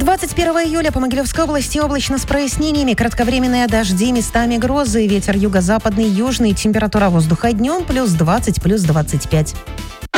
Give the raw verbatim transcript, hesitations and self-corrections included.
двадцать первого июля по Могилевской области облачно с прояснениями. Кратковременные дожди, местами грозы. Ветер юго-западный, южный. Температура воздуха днем плюс двадцать, плюс двадцать пять.